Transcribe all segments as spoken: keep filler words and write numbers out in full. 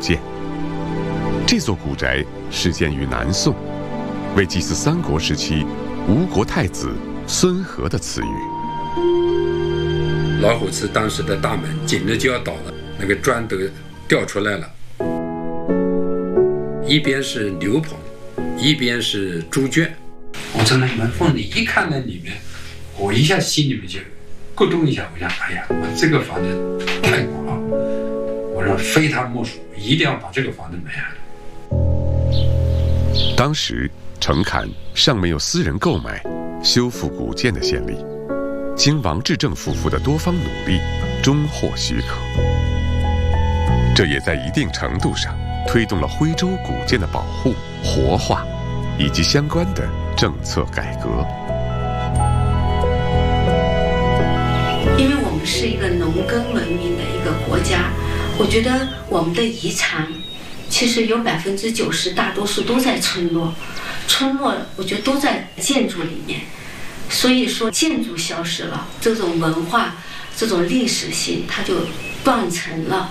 建。这座古宅始建于南宋，为祭祀三国时期吴国太子孙和的祠宇。 老虎祠当时的大门紧着就要倒了，那个砖都掉出来了，一边是牛棚，一边是猪圈。我从那门缝里一看那里面，我一下心里面就咕咚一下，我想，哎呀，我这个房子太古老，我说非他莫属，一定要把这个房子买下来。 当时程侃尚没有私人购买修复古建的先例，经王志正夫妇的多方努力，终获许可。这也在一定程度上推动了徽州古建的保护、活化以及相关的政策改革。 因为我们是一个农耕文明的一个国家，我觉得我们的遗产其实有百分之九十，大多数都在村落。村落我觉得都在建筑里面，所以说建筑消失了，这种文化、这种历史性它就断层了。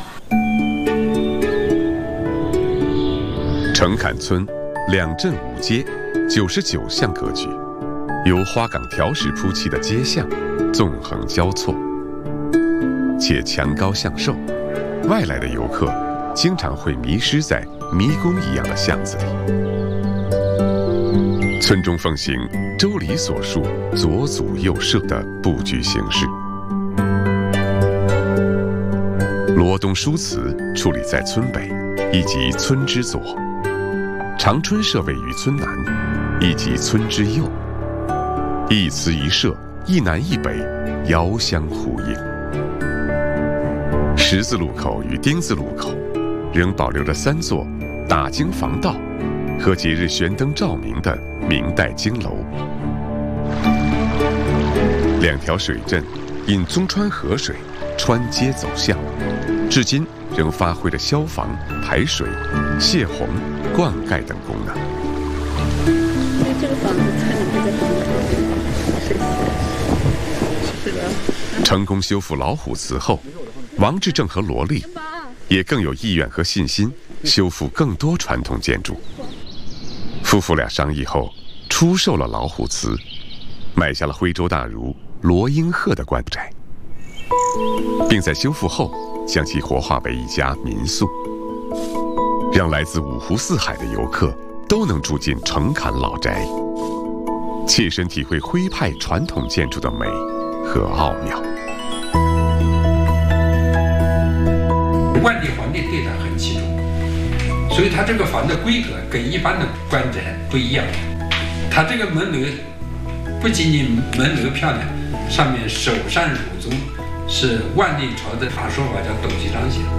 程侃村两镇五街，九十九巷格局，由花岗条石铺砌的街巷纵横交错，且墙高向瘦，外来的游客经常会迷失在迷宫一样的巷子里。村中奉行周礼所述左祖右社的布局形式，罗东书祠矗立在村北以及村之左，长春社位于村南以及村之右，一祠一社，一南一北，遥相呼应。十字路口与丁字路口仍保留着三座大经房道和节日悬灯照明的明代经楼。两条水镇因中川河水穿街走巷，至今仍发挥着消防、排水、泄洪、灌溉等功能。 这个房子才能在房子是是的。 成功修复老虎祠后，王志正和罗丽也更有意愿和信心修复更多传统建筑。夫妇俩商议后，出售了老虎祠，买下了徽州大儒罗英鹤的官宅，并在修复后将其活化为一家民宿，让来自五湖四海的游客都能住进程侃老宅，切身体会徽派传统建筑的美和奥妙。 万历皇帝对他很器重，所以他这个房的规格跟一般的官宅不一样。他这个门楼不仅仅门楼漂亮，上面首善儒宗是万历朝的大说法叫斗鸡章写的。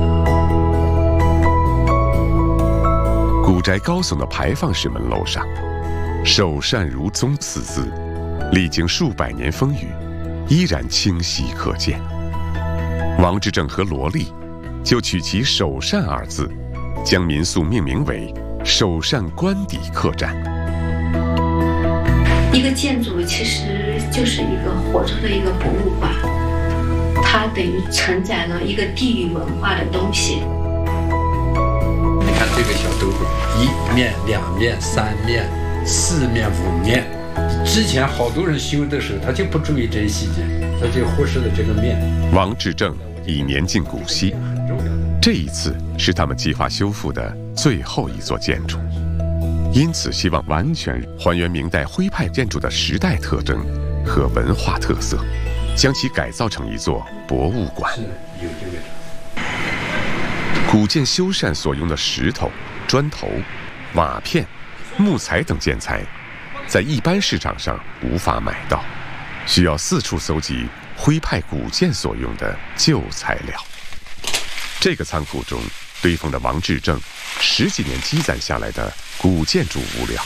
古宅高耸的牌坊式门楼上，首善儒宗四字历经数百年风雨，依然清晰可见。王志正和罗丽就取其首善二字，将民宿命名为首善官邸客栈。 一个建筑其实就是一个活着的一个博物馆，它等于承载了一个地域文化的东西。 你看这个小斗拱，一面、两面、三面、四面、五面。之前好多人修的时候，他就不注意这些细节，他就忽视了这个面。 王志正已年近古稀，这一次是他们计划修复的最后一座建筑，因此希望完全还原明代徽派建筑的时代特征和文化特色，将其改造成一座博物馆。 有这个古建修缮所用的石头、砖头、瓦片、木材等建材，在一般市场上无法买到，需要四处搜集徽派古建所用的旧材料。这个仓库中堆放着王志正十几年积攒下来的古建筑物料。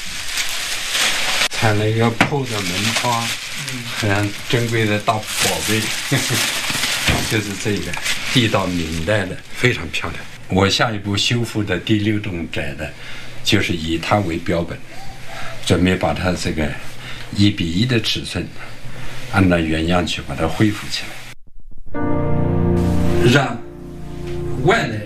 采了一个破的门窗，很珍贵的大宝贝，就是这个地道明代的，非常漂亮。我下一步修复的第六栋宅的，就是以它为标本，准备把它这个一比一的尺寸，按照原样去把它恢复起来，让外来